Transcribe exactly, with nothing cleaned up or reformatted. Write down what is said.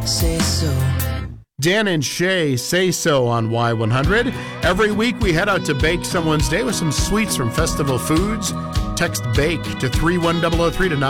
say so. Dan and Shay Say So on Y one hundred. Every week we head out to bake someone's day with some sweets from Festival Foods. Text BAKE to three one zero zero three to nominate